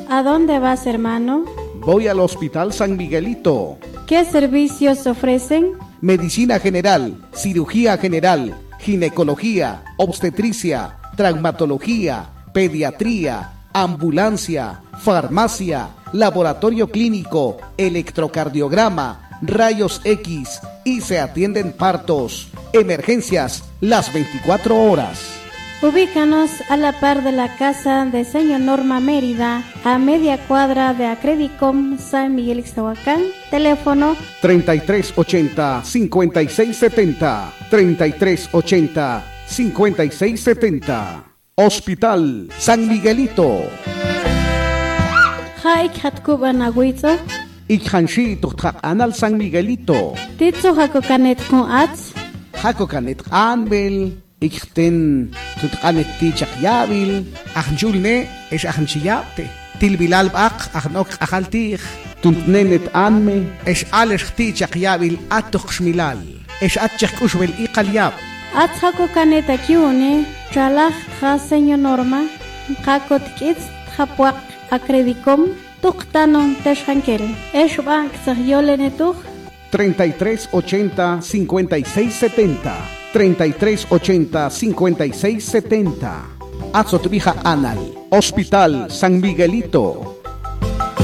¿A dónde vas, hermano? Voy al Hospital San Miguelito. ¿Qué servicios ofrecen? Medicina general, cirugía general, ginecología, obstetricia, traumatología, pediatría, ambulancia, farmacia, laboratorio clínico, electrocardiograma, rayos X y se atienden partos, emergencias las 24 horas. Ubícanos a la par de la casa de Señor Norma Mérida, a media cuadra de Acredicom San Miguel Ixtahuacán. Teléfono 3380-5670, 3380-5670. Hospital San Miguelito. Haik Hatkuban Agüizo, Ikhanshi Tukhak Anal San Miguelito. Titzo Hakokanet con Ats, Hakokanet Anbel. Ikten tutqanet tichak yabil. Ahnjulne es ahnchiyapte. Tilbilal baq ahnok ahaltih. Tuntnenet anme es alesh tichak yabil atok shmilal. Es atchak ushbel iqalyab. Ats Hakokanet Akiune, Chalach Ha Señor Norma, Hakot Kits Hapuak Acredicom, Tuktanon Teshankel, Eshbank Zahyolenetuch 3380-5670, 3380-5670. Azotvija Anal, Hospital San Miguelito.